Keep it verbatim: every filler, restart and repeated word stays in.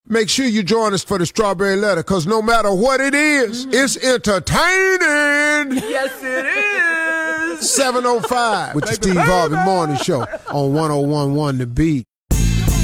Make sure you join us for the Strawberry Letter, because no matter what it is, mm-hmm. it's entertaining. Yes, it is. seven oh five with the Steve Harvey Morning Show on one oh one point one The Beat.